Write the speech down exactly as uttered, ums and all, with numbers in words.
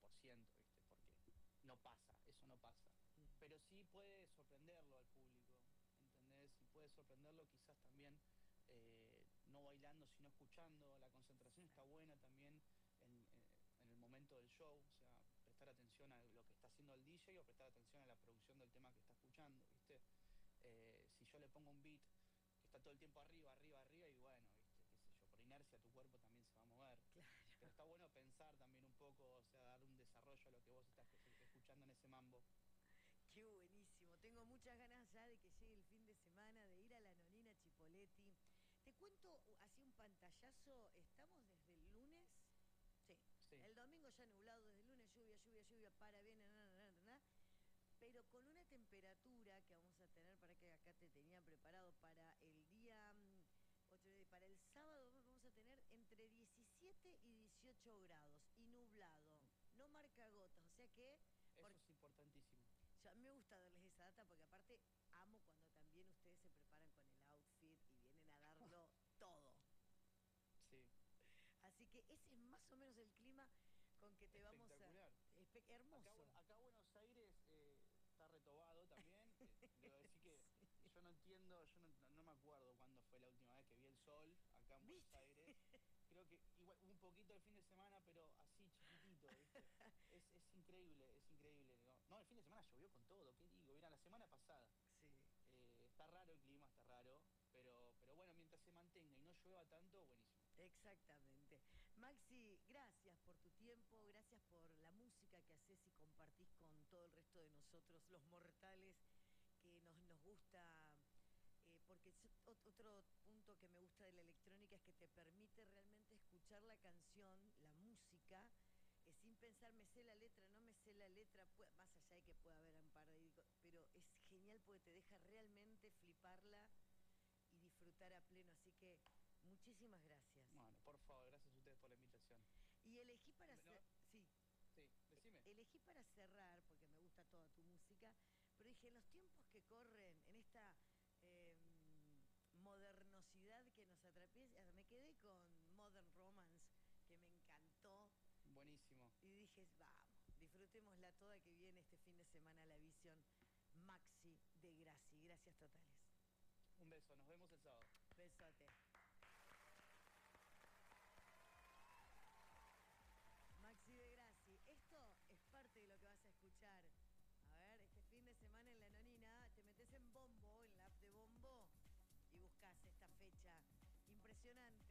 por ciento, ¿viste? Porque no pasa, eso no pasa. Pero sí puede sorprenderlo al público, ¿entendés? Y puede sorprenderlo quizás también eh, no bailando, sino escuchando. La concentración está buena también en, en, en el momento del show, o sea, prestar atención a lo que está haciendo el D J o prestar atención a la producción del tema que está escuchando, ¿viste? Eh, si yo le pongo un beat que está todo el tiempo arriba, arriba, arriba, y bueno, ¿viste? Qué sé yo, por inercia tu cuerpo también se va a mover. Claro. Pero está bueno pensar también un poco, o sea, dar un desarrollo a lo que vos estás escuchando en ese mambo. Qué buenísimo. Tengo muchas ganas ya de que llegue el fin de semana, de ir a la Nonina Chipoletti. Te cuento así un pantallazo. Estamos desde el lunes. Sí. Sí. El domingo ya nublado, desde el lunes lluvia, lluvia, lluvia, para bien, na, na, na, na, pero con una temperatura que vamos a tener, para que acá te tenía preparado para el día, ocho, para el sábado vamos a tener entre diecisiete y dieciocho grados y nublado, no marca gotas, o sea que... Eso es importantísimo. Yo, a mí me gusta darles esa data porque aparte amo cuando también ustedes se preparan con el outfit y vienen a darlo todo. Sí. Así que ese es más o menos el clima con que te vamos a... Espectacular. Espe Acá, hermoso. acá Buenos Aires eh, está retobado también. Eh, debo decir que Sí. yo no entiendo, yo no, no, no me acuerdo cuándo fue la última vez que vi el sol acá en Buenos ¿Viste? Aires. Creo que igual un poquito el fin de semana, pero así chiquitito, ¿viste? Es, es increíble, es increíble. ¿No? no, el fin de semana llovió con todo, ¿qué digo? Mira, la semana pasada. Sí. Eh, está raro el clima, está raro, pero, pero bueno, mientras se mantenga y no llueva tanto, buenísimo. Exactamente. Maxi, gracias por tu tiempo, gracias por la música que haces y compartís con todo el resto de nosotros, los mortales, que nos, nos gusta, eh, porque es otro punto que me gusta de la electrónica es que te permite realmente escuchar la canción, la música, eh, sin pensar, me sé la letra, no me sé la letra, más allá de que pueda haber un par de... Pero es genial porque te deja realmente fliparla y disfrutar a pleno, así que... Muchísimas gracias. Bueno, por favor, gracias a ustedes por la invitación. Y elegí para No, hacer... Sí. sí, decime. Elegí para cerrar, porque me gusta toda tu música, pero dije, en los tiempos que corren, en esta eh, modernosidad que nos atraviesa, me quedé con Modern Romance, que me encantó. Buenísimo. Y dije, vamos, disfrutémosla toda que viene este fin de semana la visión Maxi de Graci. Gracias totales. Un beso, nos vemos el sábado. Besote. Maxi de Graci, esto es parte de lo que vas a escuchar. A ver, este fin de semana en La Nonina, te metes en Bombo, en la app de Bombo, y buscas esta fecha impresionante.